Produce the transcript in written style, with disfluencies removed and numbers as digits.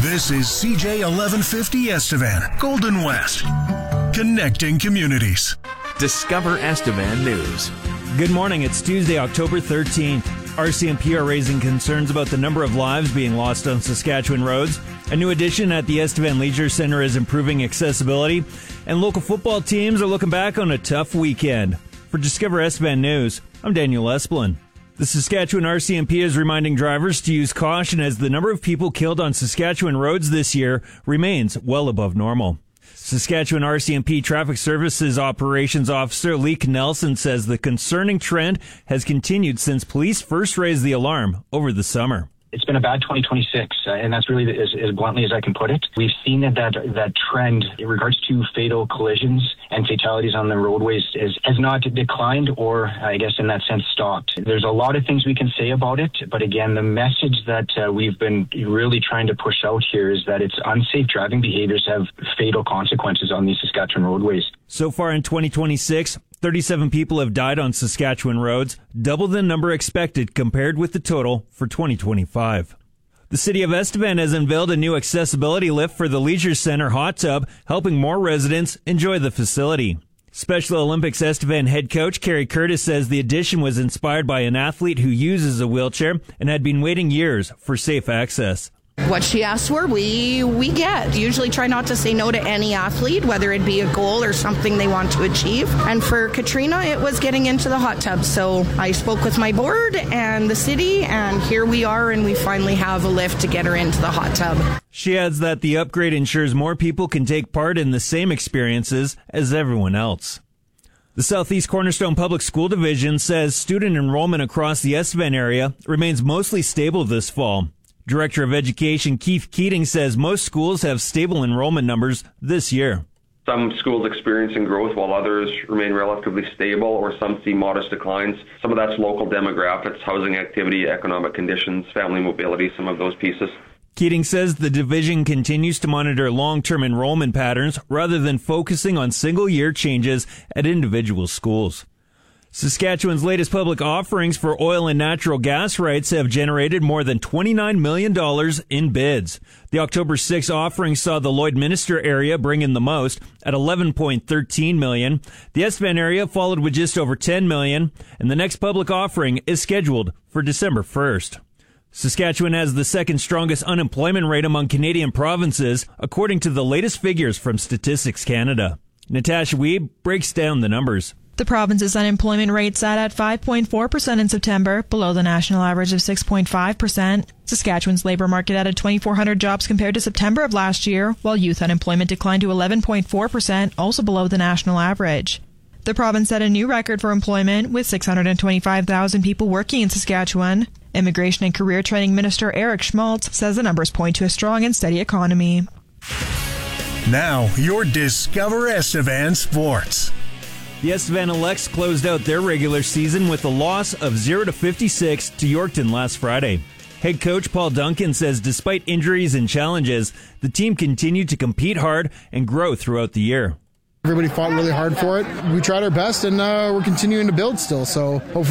This is CJ 1150 Estevan, Golden West. Connecting communities. Discover Estevan News. Good morning. It's Tuesday, October 13th. RCMP are raising concerns about the number of lives being lost on Saskatchewan roads. A new addition at the Estevan Leisure Centre is improving accessibility. And local football teams are looking back on a tough weekend. For Discover Estevan News, I'm Daniel Esplin. The Saskatchewan RCMP is reminding drivers to use caution as the number of people killed on Saskatchewan roads this year remains well above normal. Saskatchewan RCMP Traffic Services Operations Officer Leek Nelson says the concerning trend has continued since police first raised the alarm over the summer. It's been a bad 2026, and that's really as bluntly as I can put it. We've seen that trend in regards to fatal collisions and fatalities on the roadways has not declined or, I guess, in that sense, stopped. There's a lot of things we can say about it, but again, the message that we've been really trying to push out here is that it's unsafe driving behaviors have fatal consequences on these Saskatchewan roadways. So far in 2026, 37 people have died on Saskatchewan roads, double the number expected compared with the total for 2025. The city of Estevan has unveiled a new accessibility lift for the Leisure Centre hot tub, helping more residents enjoy the facility. Special Olympics Estevan head coach Carrie Curtis says the addition was inspired by an athlete who uses a wheelchair and had been waiting years for safe access. What she asks for, we get. Usually try not to say no to any athlete, whether it be a goal or something they want to achieve. And for Katrina, it was getting into the hot tub. So I spoke with my board and the city, and here we are, and we finally have a lift to get her into the hot tub. She adds that the upgrade ensures more people can take part in the same experiences as everyone else. The Southeast Cornerstone Public School Division says student enrollment across the Estevan area remains mostly stable this fall. Director of Education Keith Keating says most schools have stable enrollment numbers this year. Some schools experiencing growth while others remain relatively stable, or some see modest declines. Some of that's local demographics, housing activity, economic conditions, family mobility, some of those pieces. Keating says the division continues to monitor long-term enrollment patterns rather than focusing on single-year changes at individual schools. Saskatchewan's latest public offerings for oil and natural gas rights have generated more than $29 million in bids. The October 6 offering saw the Lloydminster area bring in the most at $11.13 million. The Estevan area followed with just over $10 million, and the next public offering is scheduled for December 1st. Saskatchewan has the second strongest unemployment rate among Canadian provinces, according to the latest figures from Statistics Canada. Natasha Wiebe breaks down the numbers. The province's unemployment rate sat at 5.4% in September, below the national average of 6.5%. Saskatchewan's labour market added 2,400 jobs compared to September of last year, while youth unemployment declined to 11.4%, also below the national average. The province set a new record for employment, with 625,000 people working in Saskatchewan. Immigration and Career Training Minister Eric Schmaltz says the numbers point to a strong and steady economy. Now, your Discover Estevan Sports. The Estevan Elects closed out their regular season with a loss of 0-56 to Yorkton last Friday. Head coach Paul Duncan says despite injuries and challenges, the team continued to compete hard and grow throughout the year. Everybody fought really hard for it. We tried our best, and we're continuing to build still, so hopefully